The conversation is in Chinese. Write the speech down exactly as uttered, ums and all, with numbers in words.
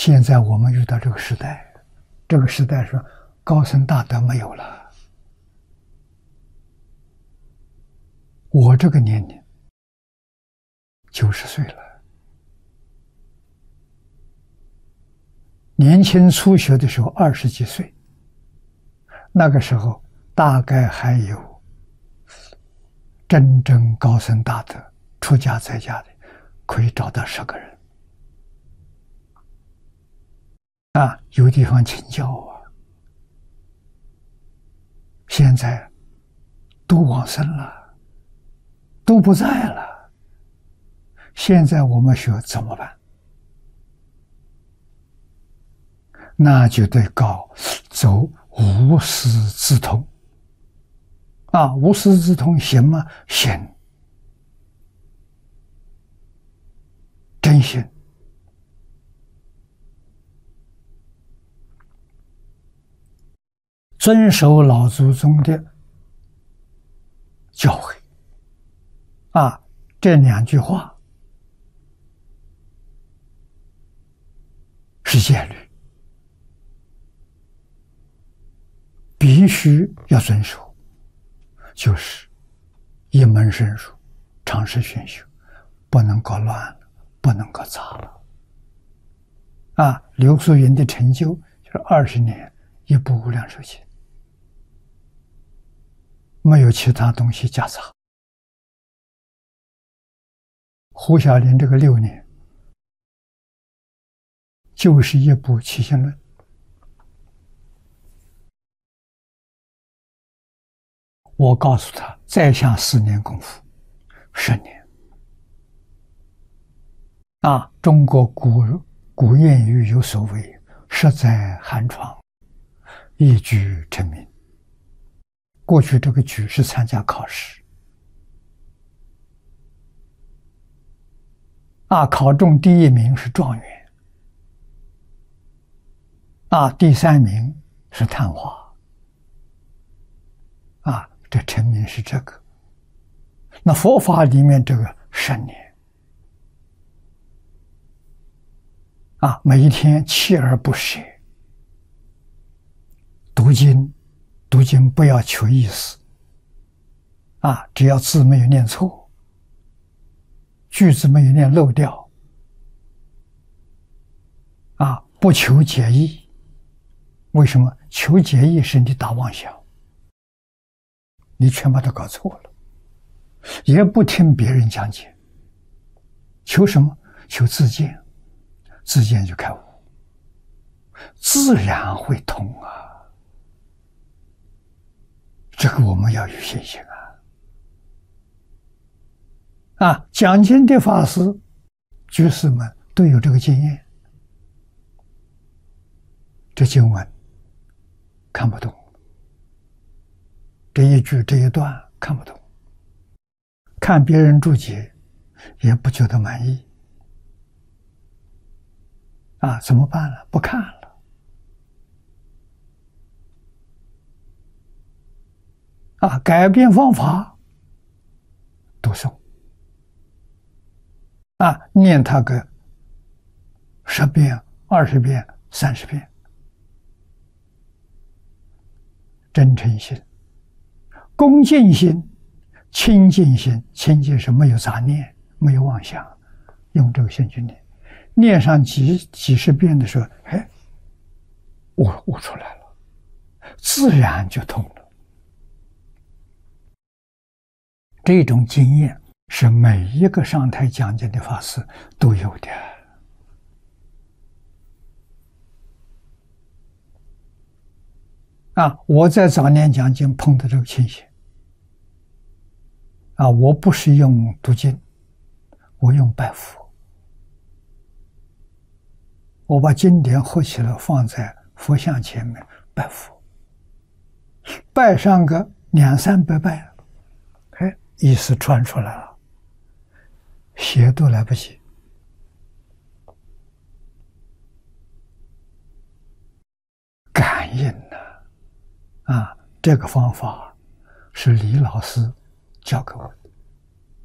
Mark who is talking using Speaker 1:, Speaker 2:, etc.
Speaker 1: 现在我们遇到这个时代，这个时代说高僧大德没有了。我这个年龄九十岁了，年轻初学的时候二十几岁，那个时候大概还有真正高僧大德出家在家的，可以找到十个人啊，有地方请教啊。现在都往生了，都不在了。现在我们学怎么办？那就得搞走无师自通啊！无师自通行吗？行，真行。遵守老祖宗的教诲啊，这两句话是戒律，必须要遵守，就是一门深入，常识熏修，不能搞乱了，不能搞杂了。啊，刘素云的成就就是二十年一部无量寿经，没有其他东西夹杂。胡小林这个六年，就是一部《起信论》。我告诉他，再下四年功夫，十年。啊，中国古古谚语有所谓“十载寒窗，一举成名”。过去这个举是参加考试，啊，考中第一名是状元，啊，第三名是探花，啊，这成名是这个。那佛法里面这个十年，啊，每一天锲而不舍，读经。读经不要求意思，啊，只要字没有念错，句子没有念漏掉，啊，不求解义。为什么？求解义是你打妄想，你全把它搞错了。也不听别人讲解，求什么？求自见，自见就开悟，自然会通啊。这个我们要有信心啊！啊，讲经的法师、居士们都有这个经验。这经文看不懂，这一句这一段看不懂，看别人注解也不觉得满意。啊，怎么办呢？不看了。啊，改变方法，读诵，啊，念它个十遍、二十遍、三十遍，真诚心、恭敬心、清净心。清净是没有杂念、没有妄想，用这个心去念，念上几几十遍的时候，哎，悟悟出来了，自然就通了。这种经验是每一个上台讲经的法师都有的。啊，我在早年讲经碰到这个情形。啊，我不是用读经，我用拜佛。我把经典合起来放在佛像前面拜佛，拜上个两三百拜。意思传出来了，写都来不及。感应呢、啊？啊，这个方法是李老师教给我的。